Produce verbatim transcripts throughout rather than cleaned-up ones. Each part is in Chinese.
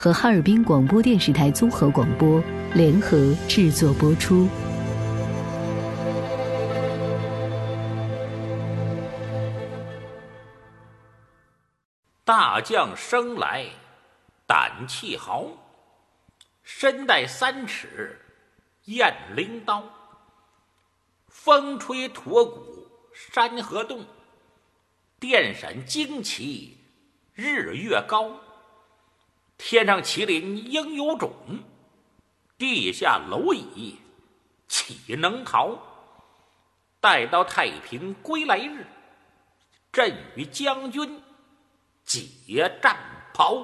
和哈尔滨广播电视台综合广播联合制作播出。 大将生来胆气豪，身带三尺雁翎刀。风吹驼骨山河动，电闪旌旗日月高。天上麒麟应有种，地下蝼蚁岂能逃？待到太平归来日，朕与将军解战袍。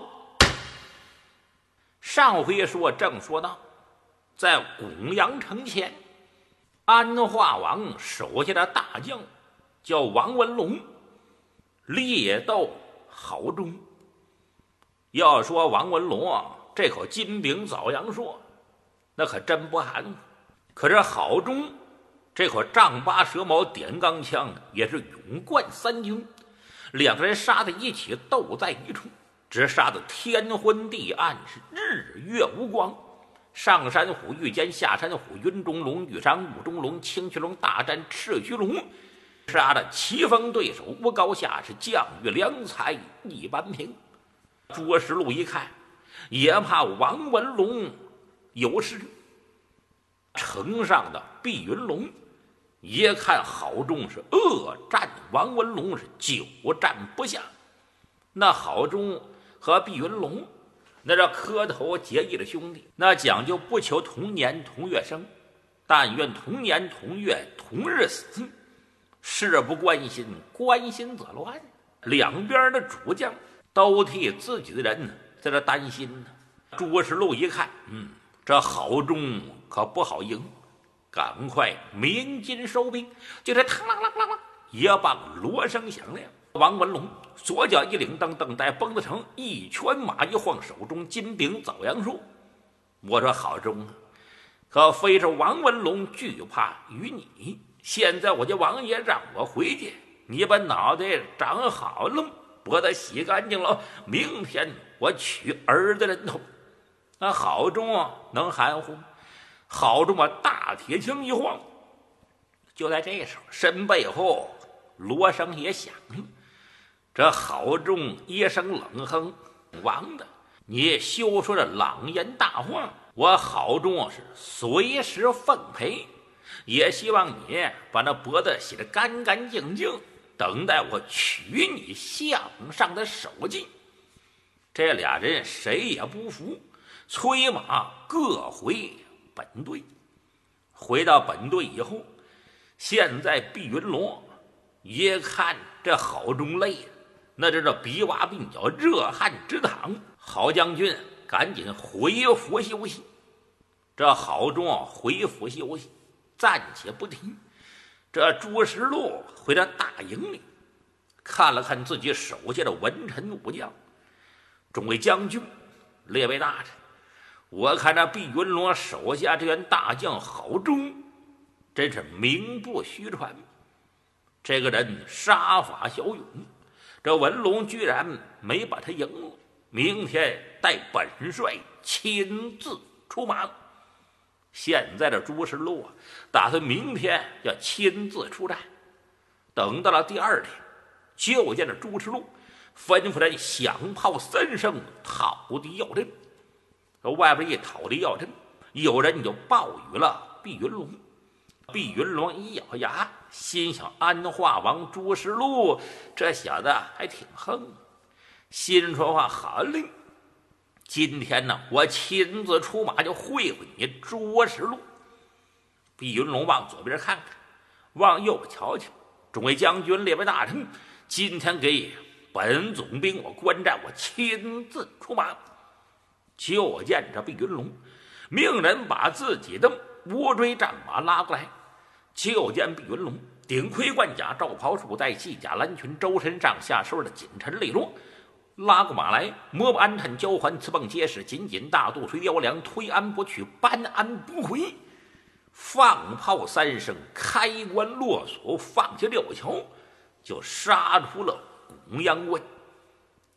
上回说正说到，在拱阳城前，安化王手下的大将叫王文龙，猎斗壕中。要说王文龙啊，这口金饼枣阳说，那可真不含糊。可是郝忠这口丈八蛇矛点钢枪也是勇冠三军，两个人杀在一起，斗在一处，只杀得天昏地暗，是日月无光。上山虎遇奸，下山虎云中龙，遇上雾中龙，青须龙大战赤须龙，杀得棋逢对手无高下，是将遇良才一般平。卓实禄一看，也怕王文龙有事。城上的毕云龙也看郝忠是恶战王文龙，是久战不下。那郝忠和毕云龙那是磕头结义的兄弟，那讲究不求同年同月生，但愿同年同月同日死。事不关心，关心则乱。两边的主将都替自己的人在这担心呢。朱实禄一看，嗯，这郝忠可不好赢，赶快鸣金收兵，就是嘡啷啷啷啷，也把锣声响亮。王文龙左脚一领，蹬蹬带绷子成，一拳马一晃，手中金柄枣阳树。我说郝忠啊，可非是王文龙惧怕于你，现在我家王爷让我回去，你把脑袋长好了，脖子洗干净了，明天我取儿子人头。那郝忠啊能含糊吗？郝忠把大铁枪一晃，就在这时候，身背后锣声也响了。这郝忠一声冷哼：“王的，你休说这朗言大话，我郝忠是随时奉陪，也希望你把那脖子洗得干干净净，等待我取你项上的首级。”这俩人谁也不服，催马各回本队。回到本队以后，现在毕云龙一看这郝忠累，那这这鼻洼鬓角，热汗直淌。郝将军赶紧回府休息。这郝忠啊回府休息，暂且不提。这朱实禄回到大营里，看了看自己手下的文臣武将，众位将军、列位大臣，我看这毕云龙手下这员大将郝忠，真是名不虚传。这个人杀法骁勇，这文龙居然没把他赢了。明天带本帅亲自出马。现在的朱实禄啊，打算明天要亲自出战。等到了第二天，就见着朱实禄吩咐人响炮三声，讨敌要阵。外边一讨敌要阵，有人就报与了毕云龙。毕云龙一咬牙，心想安化王朱实禄这小子还挺横，心说话好嘞，今天呢我亲自出马就会会你朱实禄。毕云龙往左边看看，往右瞧瞧，众位将军、列位大臣，今天给本总兵我观战，我亲自出马。就见着毕云龙命人把自己的乌骓战马拉过来。就见毕云龙顶盔贯甲，罩袍束带，系甲蓝裙，周身上下收的紧沉利落，拉过马来，摸不安趁交环，刺蹦结实，紧紧大肚垂雕梁，推安不去，搬安不回。放炮三声，开关落锁，放下吊桥，就杀出了拱阳关。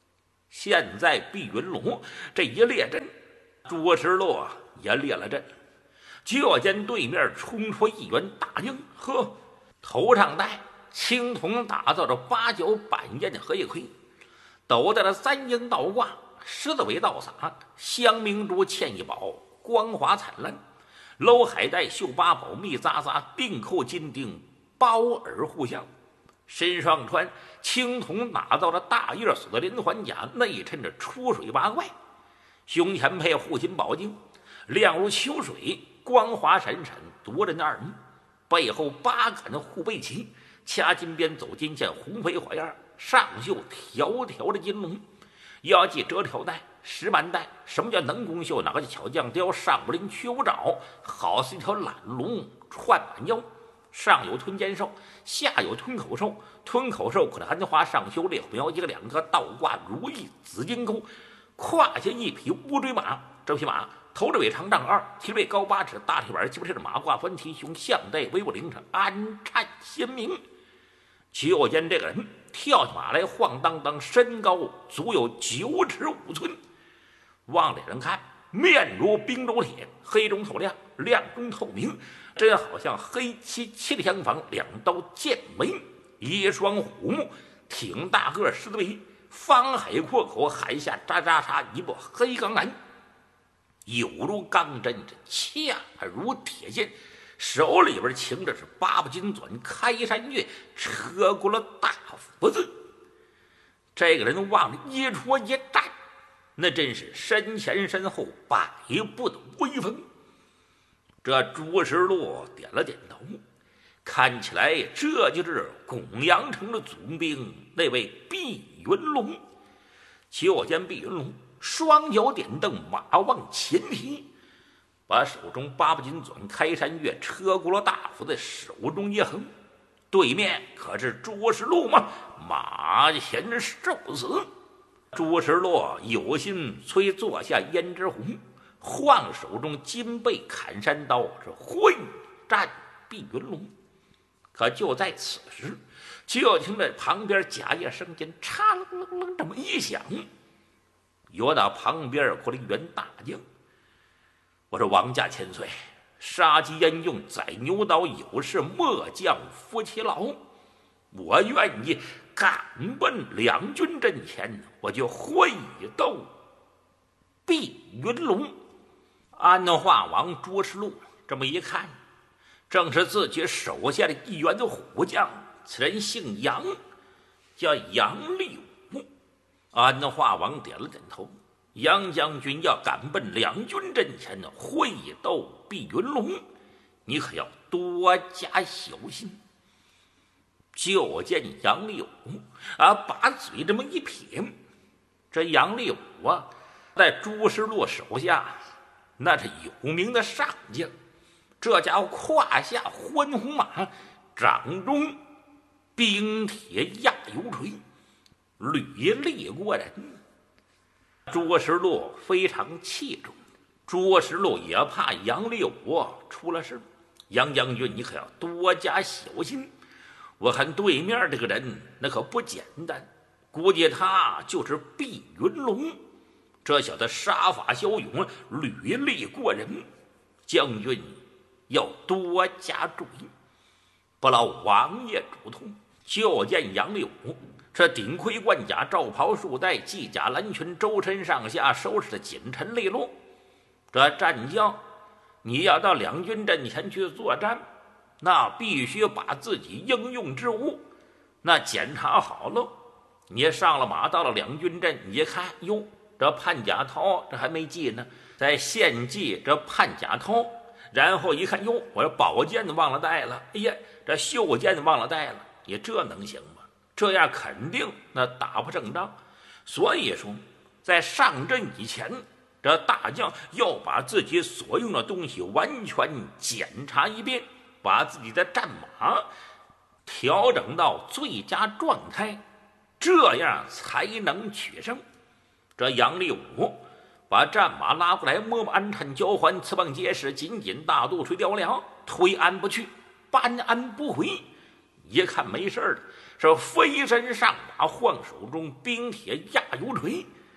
现在碧云龙这一列阵，朱石洛也列了阵。就见对面冲出一员大将，呵，头上戴青铜打造着八角板砚的荷叶盔，斗戴了三鹰倒挂，狮子尾倒洒，香明珠嵌一宝，光华灿烂。楼海带绣八宝，密匝匝，钉扣金钉，包耳互相。身上穿青铜打造着大叶锁的连环甲，内衬着出水八怪。胸前配护金宝镜，亮如秋水，光华闪闪，夺人的耳目。背后八杆护背旗，掐金边走金线，红飞火焰，上绣条条的金龙。腰系折条带，石板带。什么叫能工绣？哪个叫巧匠雕？上不灵，缺不着，好似一条懒龙串满腰。上有吞肩兽，下有吞口兽。吞口兽可的含花上修烈火苗，一个两个倒挂如意紫金钩。胯下一匹乌骓马，这匹马头着尾长丈二，蹄背高八尺，大蹄板鸡巴是马褂翻蹄胸，项带威武灵，安颤鲜明。就见这个人跳起马来，晃荡荡，身高足有九尺五寸。往脸上看，面如冰州铁，黑中透亮，亮中透明，真好像黑漆漆的厢房，两刀剑眉，一双虎目，挺大个狮子鼻，方海阔口，海下喳喳喳，一部黑钢男，有如钢针，恰如铁线，手里边擎着是八部金钻开山月，车过了大斧子。这个人往一戳一站，那真是身前身后百步的威风。这朱石洛点了点头，看起来这就是拱阳城的总兵，那位碧云龙。就见碧云龙双脚点蹬，马往前提，把手中八部金钻开山月车过了大斧在手中一横。对面可是朱石洛吗？马前受死。朱石洛有心催坐下胭脂红，晃手中金背砍山刀，是混战碧云龙。可就在此时，就听着旁边甲叶声间嚓楞楞楞这么一响，有打旁边过来一员大将。我说王家千岁，杀鸡焉用宰牛刀，有事末将夫妻劳。我愿意赶奔两军阵前，我就会斗碧云龙。安化王朱石禄这么一看，正是自己手下的一员的虎将，此人姓杨，叫杨立武。安化王点了点头，杨将军要赶奔两军阵前，会斗碧云龙，你可要多加小心。就见杨立武啊，把嘴这么一撇。这杨立武啊，在朱石洛手下那是有名的上将，这家伙胯下欢红马，掌中冰铁压油锤，屡立过人。朱石洛非常器重，朱石洛也怕杨立武出了事。杨将军，你可要多加小心。我看对面这个人那可不简单，估计他就是碧云龙。这小子杀法骁勇，屡立过人，将军要多加注意。不劳王爷嘱托。就见杨立武这顶盔贯甲，罩袍束带，系甲蓝裙，周身上下收拾的紧沉利落。这战将，你要到两军阵前去作战，那必须把自己应用之物那检查好了。你上了马，到了两军阵，你一看，哟，这判甲套这还没系呢，再献系这判甲套。然后一看，哟，我这宝剑忘了带了，哎呀，这袖剑忘了带了，你这能行吗？这样肯定那打不胜仗。所以说，在上阵以前，这大将要把自己所用的东西完全检查一遍，把自己的战马调整到最佳状态，这样才能取胜。这杨立武把战马拉过来，摸摸鞍颤交环，刺棒结实，紧紧大肚垂雕梁，推鞍不去，扳鞍不回。一看没事了，是飞身上马，晃手中冰铁压油锤，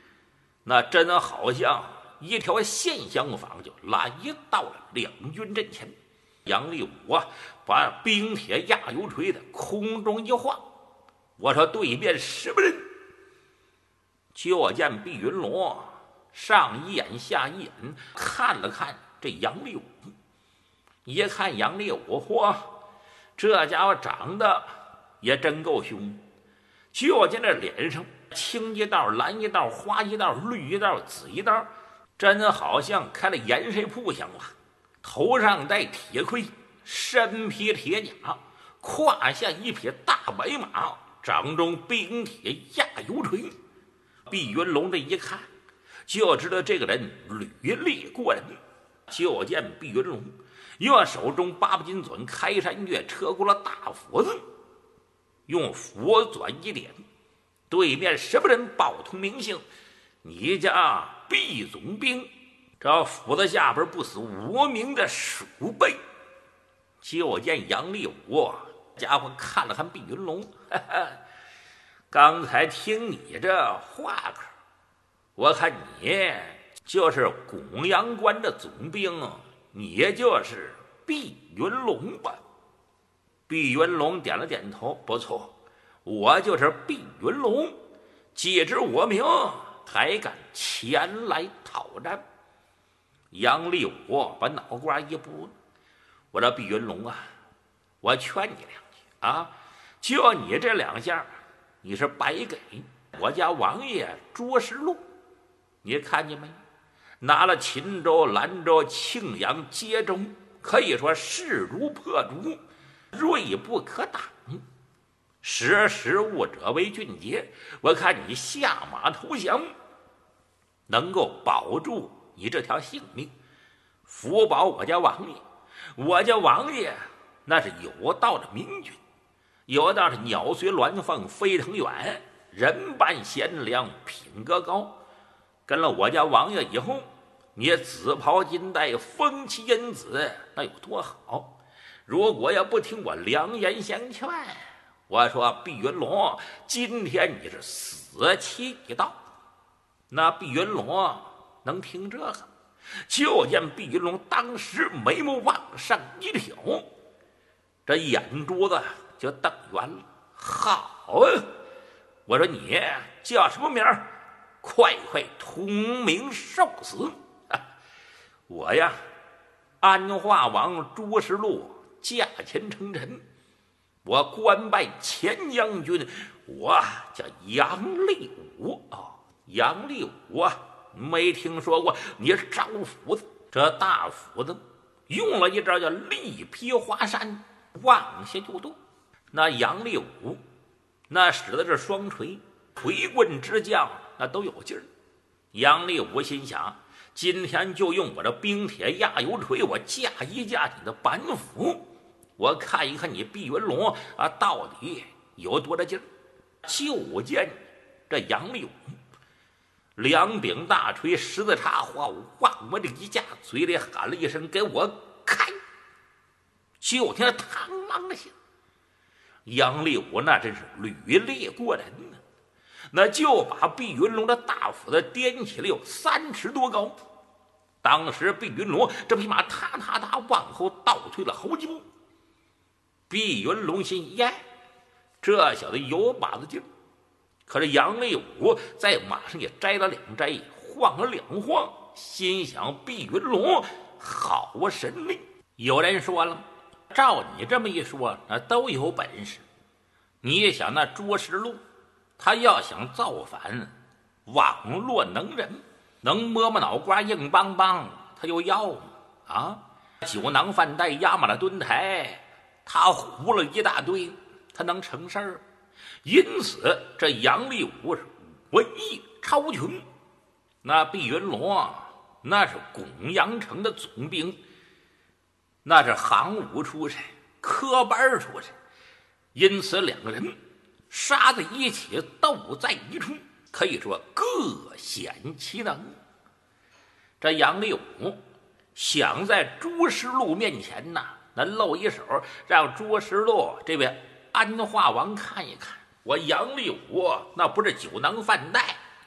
那真好像一条线相仿，就来到了两军阵前。杨立武啊，把冰铁压油锤的空中一晃，我说对面什么人？就见毕云龙上一眼下一眼看了看这杨立武，一看杨立武，嚯，这家伙长得也真够凶。就见这脸上青一道蓝一道花一道绿一道紫一道，真好像开了盐水铺像了。头上戴铁盔，身披铁甲，胯下一匹大白马，掌中冰铁压油锤。毕云龙这一看就知道这个人履历过人。就见毕云龙用手中八不金钻开山月车过了大斧子，用斧钻一点，对面什么人报通名姓？你家毕总兵。这斧子下边不死无名的鼠辈。就见杨立武家伙看了看毕云龙，哈哈，刚才听你这话口，我看你就是拱阳关的总兵，你就是毕云龙吧？毕云龙点了点头，不错，我就是毕云龙，既知我名，还敢前来讨战。杨立武把脑瓜一拨，我说毕云龙啊，我劝你两句啊，就你这两下，你是白给我家王爷捉实录。你看见没？拿了秦州、兰州、庆阳、接州，可以说势如破竹，锐不可挡。识时务者为俊杰，我看你下马投降，能够保住你这条性命，福保我家王爷。我家王爷那是有道的明君，有道是鸟随鸾凤飞腾远，人扮贤良品格高。跟了我家王爷以后，你紫袍金带风妻荫子那有多好？如果要不听我良言相劝，我说毕云龙今天你是死期已到。那毕云龙能听这个？就见毕云龙当时眉目往上一挑，这眼珠子就瞪圆了。好啊，我说你叫什么名儿？快快通名受死！我呀，安化王朱实禄驾前称臣，我官拜前将军，我叫杨立武啊、哦，杨立武啊。没听说过？你招斧子，这大斧子用了一招叫力劈华山，往下就剁。那杨立武那使的是双锤，锤棍之将那都有劲儿。杨立武心想，今天就用我这冰铁压油锤，我架一架你的板斧，我看一看你毕云龙啊到底有多大劲儿。就见这杨立武两柄大锤十字插花，往我这一架，嘴里喊了一声：“给我开！”就听嘡啷的响。杨立武那真是屡烈过人呢，那就把毕云龙的大斧子掂起来有三尺多高。当时毕云龙这匹马踏踏踏往后倒退了好几步。毕云龙心耶，这小子有把子劲儿。可是杨立武在马上也摘了两摘，晃了两晃，心想毕云龙好神力。有人说了，照你这么一说，那都有本事。你也想那捉实录，他要想造反，网络能人，能摸摸脑瓜硬邦邦，他又要吗？啊，酒囊饭袋压满了墩台，他胡了一大堆，他能成事儿？因此这杨立武是文艺超群。那毕云龙啊，那是拱阳城的总兵，那是行伍出身，科班出身，因此两个人杀在一起，斗在一处，可以说各显其能。这杨立武想在朱实禄面前呐，那露一手，让朱实禄这位安化王看一看，我杨立武那不是酒囊饭袋，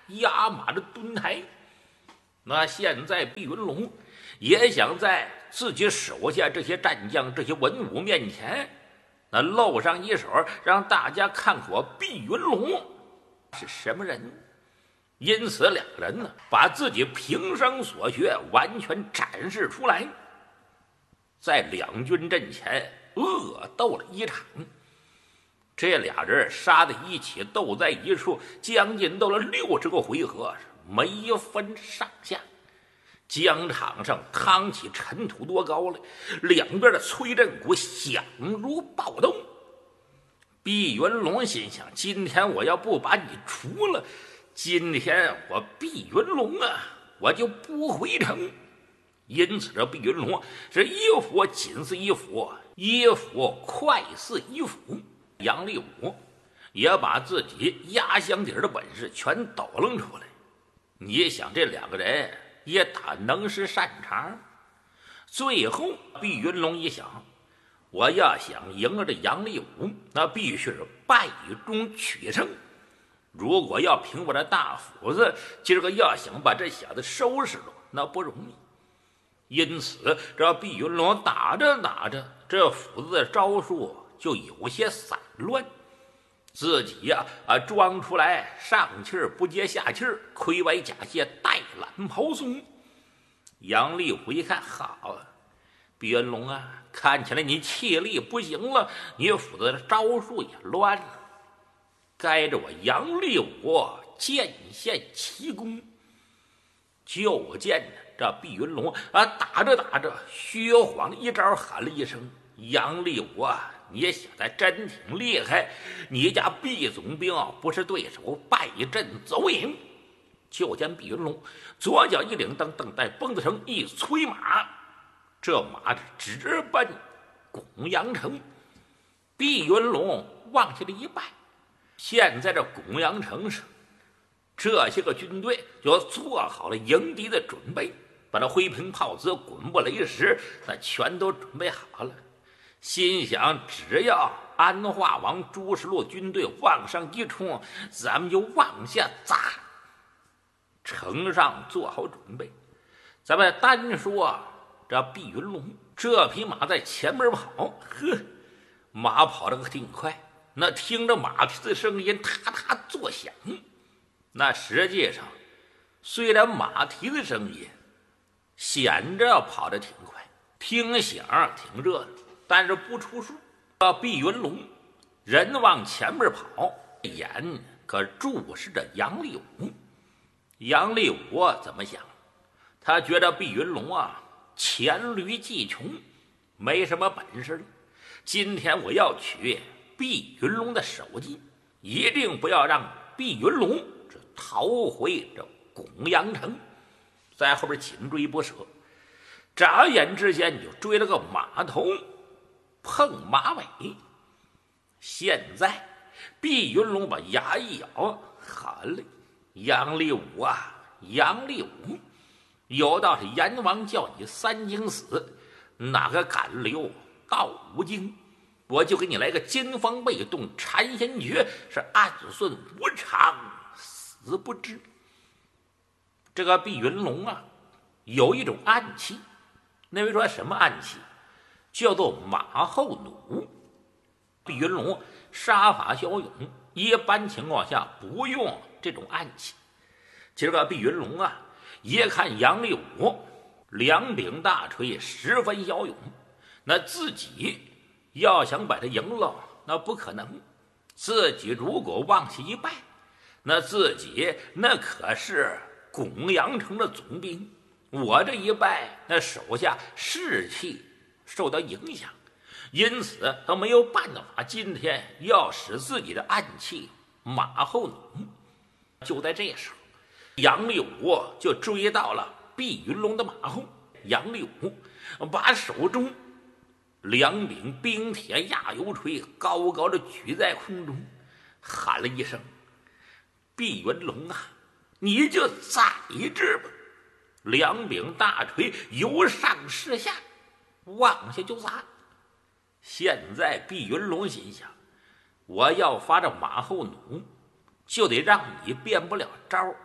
压马的盾牌。那现在毕云龙也想在自己手下这些战将、这些文武面前，那露上一手，让大家看我毕云龙是什么人。因此，两个人呢，把自己平生所学完全展示出来，在两军阵前恶斗了一场。这俩人杀在一起，斗在一处，将近斗了六十个回合，没分上下。疆场上趟起尘土多高来，两边的催阵鼓响如暴动。毕云龙心想：今天我要不把你除了，今天我毕云龙啊，我就不回城。因此，这毕云龙是一斧紧似一斧，一斧快似一斧。杨立武也把自己压箱底的本事全抖楞出来。你想，这两个人也打能是擅长。最后，毕云龙一想，我要想赢了这杨立武，那必须是败中取胜。如果要凭我这大斧子，今儿个要想把这小子收拾了，那不容易。因此，这毕云龙打着打着，这斧子的招数就有些散乱，自己呀啊装出来上气儿不接下气儿，盔師甲械带懒袍松。杨立虎一看，好啊，毕云龙啊，看起来你气力不行了，你斧子的招数也乱了，该着我杨立武见现奇功。就见这毕云龙啊，打着打着，虚晃一招，喊了一声：“杨立武啊，你小子真挺厉害！你家毕总兵不是对手，败阵走影。”就见毕云龙左脚一领蹬，蹬带绷子绳一催马，这马直奔巩阳城。毕云龙往下了一拜，现在这巩阳城上，这些个军队就做好了迎敌的准备，把那灰瓶炮子、滚布雷石那全都准备好了。心想，只要安化王朱石禄军队往上一冲，咱们就往下砸。城上做好准备，咱们单说这毕云龙这匹马在前面跑，呵，马跑得可挺快，那听着马蹄的声音踏踏作响。那实际上，虽然马蹄的声音显着跑得挺快，听响挺热闹，但是不出数。毕云龙人往前面跑，眼可注视着杨立武。杨立武怎么想？他觉得毕云龙啊，黔驴技穷，没什么本事了。今天我要取毕云龙的首级，一定不要让毕云龙这逃回这巩阳城，在后边紧追不舍。眨眼之间就追了个马头碰马尾。现在毕云龙把牙一咬，喊了：“杨立武啊，杨立武，有道是阎王叫你三更死，哪个敢留到五更？我就给你来个金方被动缠仙诀，是暗顺无常，死不知。”这个毕云龙啊，有一种暗器，那位说什么暗器？叫做马后弩。毕云龙杀法骁勇，一般情况下不用这种暗器。今儿个毕云龙啊，一看杨立武两柄大锤十分骁勇，那自己要想把他赢了，那不可能。自己如果往下一拜，那自己那可是巩阳城的总兵，我这一拜，那手下士气受到影响，因此他没有办法，今天要使自己的暗器马后弩。就在这时候，杨立武就追到了毕云龙的马后。杨立武把手中两柄冰铁压油锤高高的举在空中，喊了一声：“毕云龙啊，你就在这吧！”两柄大锤由上至下往下就砸。现在毕云龙心想，我要发这马后弩，就得让你变不了招，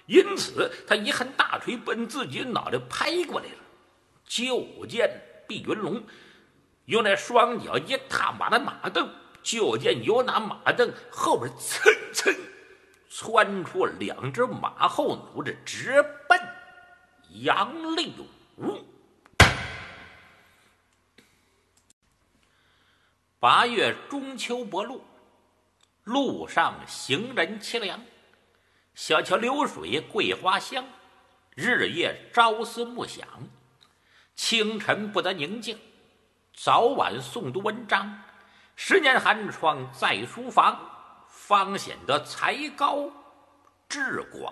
因此他一看大锤奔自己脑袋拍过来了，就见毕云龙用那双脚一踏马的马镫，就见由那马镫后边蹭蹭窜出两只马后弩，这直奔杨利武。八月中秋薄露，路上行人凄凉，小桥流水桂花香，日夜朝思暮想，清晨不得宁静，早晚诵读文章，十年寒窗在书房，方显得才高志广。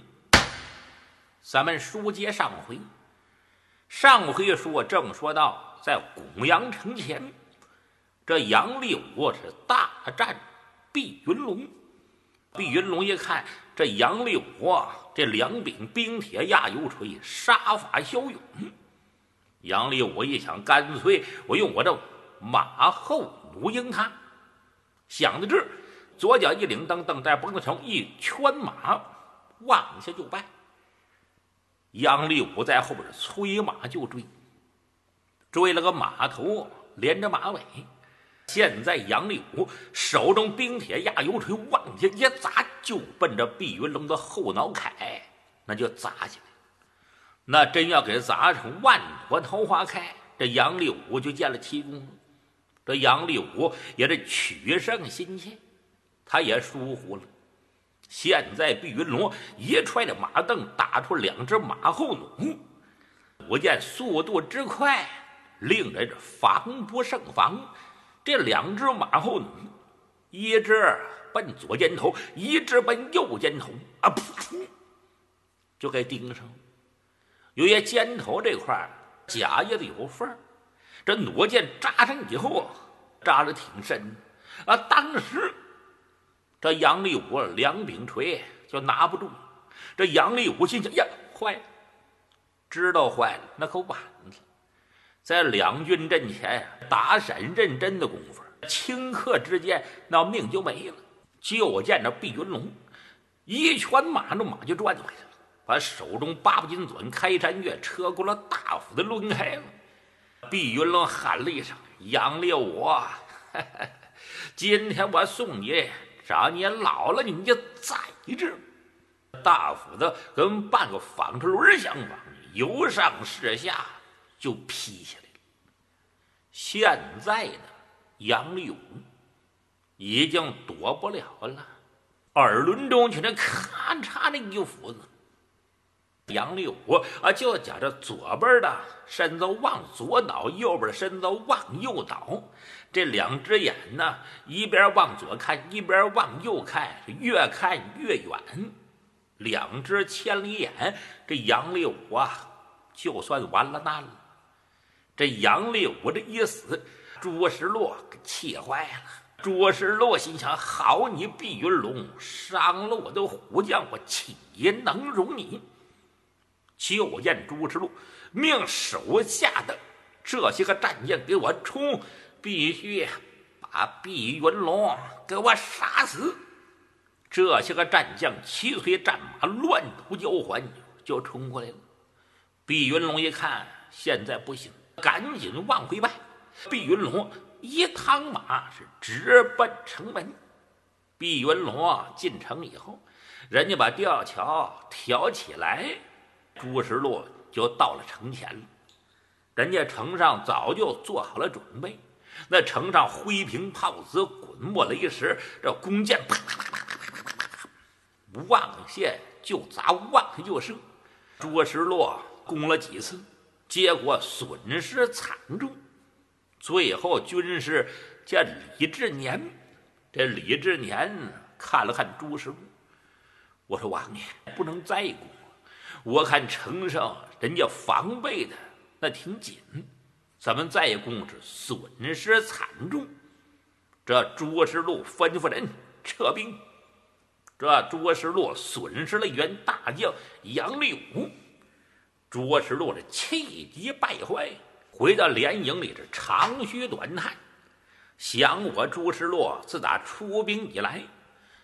咱们书接上回，上回说正说到，在拱阳城前，这杨利武是大战毕云龙。毕云龙一看这杨利武这两柄冰铁压油锤，杀法骁勇。杨利武一想，干脆我用我的马后弩迎他。想得这，左脚一领蹬，蹬在绷子上一圈马，往下就拜。杨利武在后边催马就追，追了个马头连着马尾。现在杨利武手中冰铁压油锤往下一砸，就奔着毕云龙的后脑铠那就砸起来。那真要给砸成万朵桃花开，这杨利武就见了奇功了。这杨利武也是取胜心切，他也疏忽了。现在毕云龙一踹着马镫，打出两只马后弩，我见速度之快，令人防不胜防。这两只马后弩，一只奔左肩头，一只奔右肩头，啊噗，就给盯上了。由于肩头这块甲叶子有缝，这弩箭扎上以后扎得挺深啊。当时这杨利武两柄锤就拿不住。这杨利武心想，呀，坏了！知道坏了，那可晚了。在两军阵前打闪认真的功夫，顷刻之间那命就没了。就见着毕云龙一拳马着马就转回来了，把手中八不金钻开山月车过了大斧的抡开了。毕云龙喊了一声：“杨利武，今天我送你，找你老了你就在这。”大斧子跟半个纺车轮相仿，由上至下就劈下来了。现在呢，杨利武已经躲不了了，耳轮中却那咔嚓那一斧子。杨利武啊，就觉着左边的身子往左倒，右边的身子往右倒，这两只眼呢，一边往左看，一边往右看，越看越远，两只千里眼。这杨利武啊，就算完了难了。这杨利武这一死，朱石洛给气坏了。朱石洛心想：好你毕云龙，伤了我的虎将，我岂能容你？就见朱石洛命手下的这些个战将给我冲，必须把毕云龙给我杀死。这些个战将齐催战马，乱堵交环，就冲过来了。毕云龙一看现在不行，赶紧往回拜。毕云龙一趟马是直奔城门。毕云龙进城以后，人家把吊桥挑起来，朱石洛就到了城前了。人家城上早就做好了准备，那城上灰瓶炮子、滚墨雷石，这弓箭啪啪啪啪啪啪啪，往下就砸，往下就射。朱石洛攻了几次，结果损失惨重。最后军师叫李志年，这李志年看了看朱石洛，我说王爷不能再攻，我看城上人家防备的那挺紧，咱们再攻是损失惨重。这朱石洛吩咐人撤兵。这朱石洛损失了一员大将杨利武，朱石洛是气急败坏，回到连营里是长吁短叹，想我朱石洛自打出兵以来，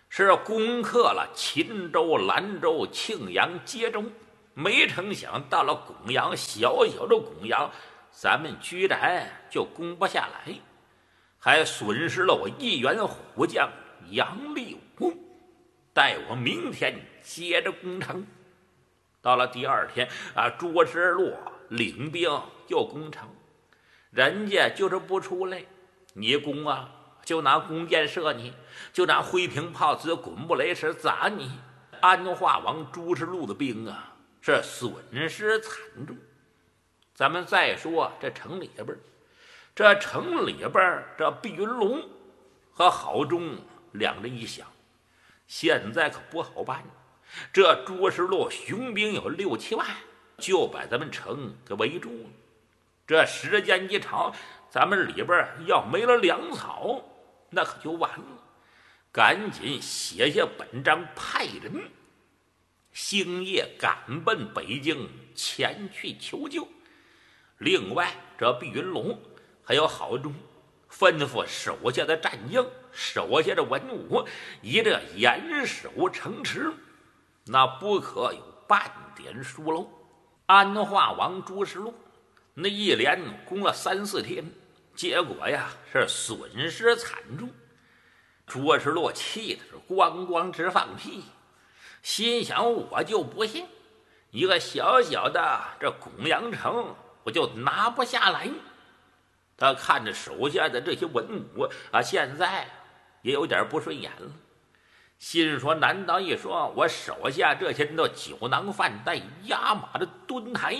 是攻克了秦州、兰州、庆阳、接州，没成想到了公阳，小小的公阳，咱们居然就攻不下来，还损失了我一员虎将杨立武。待我明天接着攻城。到了第二天啊，卓之洛领兵又攻城，人家就是不出来，你攻啊，就拿弓箭射你，就拿灰瓶炮子、滚布雷石砸你。安化王朱之禄的兵啊，是损失惨重。咱们再说这城里边，这城里边这毕云龙和郝忠两人一想，现在可不好办。这卓之禄雄兵有六七万，就把咱们城给围住了。这时间一长，咱们里边要没了粮草，那可就完了。赶紧写下本章，派人星夜赶奔北京，前去求救。另外，这毕云龙还有郝忠，吩咐手下的战将、手下的文武，一这严守城池，那不可有半点疏漏。安化王朱之禄那一连攻了三四天，结果呀是损失惨重。卓之禄气的是咣咣直放屁，心想我就不信一个小小的这公阳城我就拿不下来。他看着手下的这些文武啊，现在也有点不顺眼了，心说难道一说我手下这些人都酒囊饭袋、压马的蹲台？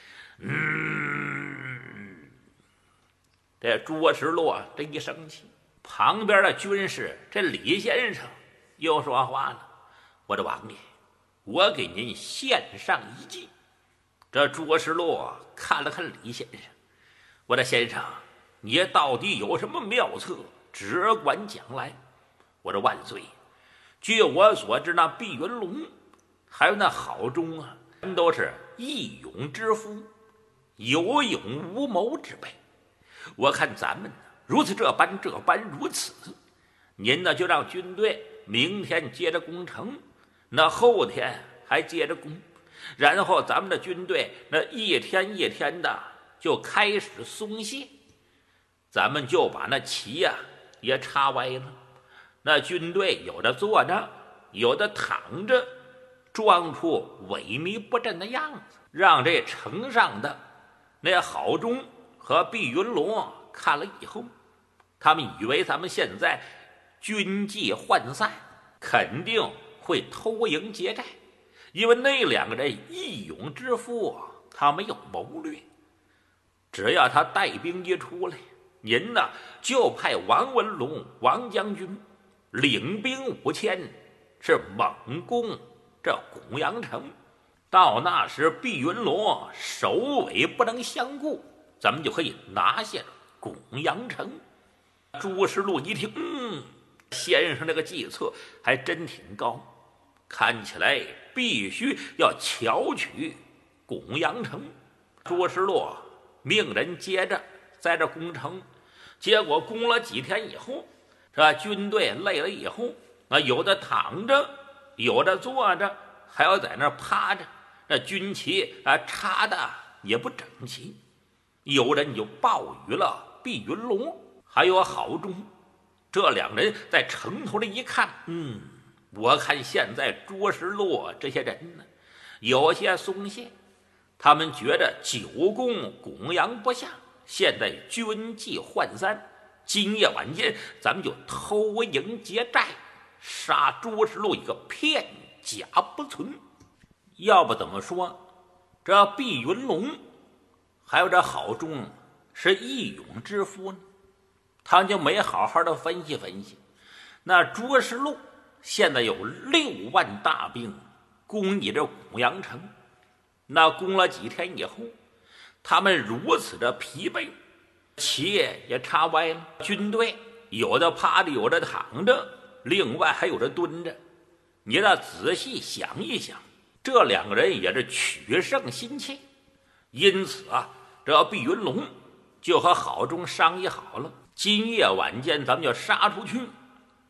嗯，这卓之禄这一生气，旁边的军士这李先生又说话了：“我的王爷，我给您献上一计。”这卓之禄看了看李先生：“我的先生，你到底有什么妙策？只管讲来。”我的万岁，据我所知，那毕云龙还有那郝忠啊，都是义勇之夫，有勇无谋之辈。我看咱们如此这般这般如此，您呢就让军队明天接着攻城，那后天还接着攻，然后咱们的军队那一天一天的就开始松懈，咱们就把那旗呀、啊、也插歪了。那军队有的坐着，有的躺着，装出萎靡不振的样子，让这城上的那郝忠和毕云龙看了以后，他们以为咱们现在军纪涣散，肯定会偷营劫寨，因为那两个人义勇之夫，他没有谋略。只要他带兵一出来，您呢就派王文龙王将军领兵五千，是猛攻这公阳城。到那时毕云龙首尾不能相顾，咱们就可以拿下公阳城。朱之禄一听，嗯，先生这个计策还真挺高，看起来必须要巧取公阳城。朱之禄命人接着在这攻城，结果攻了几天以后，这军队累了以后，啊，有的躺着，有的坐着，还要在那趴着，那军旗啊插的也不整齐。有人就报与了毕云龙还有郝忠，这两人在城头里一看，嗯，我看现在卓之禄这些人呢有些松懈，他们觉得久攻公阳不下，现在军纪涣散，今夜晚间咱们就偷营劫寨，杀卓之禄一个片甲不存。要不怎么说这毕云龙还有这郝忠是义勇之夫呢？他们就没好好的分析分析，那卓之禄现在有六万大兵攻你这公阳城，那攻了几天以后，他们如此的疲惫，旗也插歪了，军队有的趴着，有的躺着，另外还有的蹲着。你得仔细想一想，这两个人也是取胜心切。因此啊，这毕云龙就和郝忠商议好了，今夜晚间咱们就杀出去，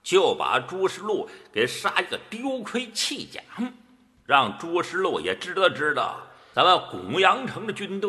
就把朱世禄给杀一个丢盔弃甲，让朱世禄也知道知道咱们巩阳城的军队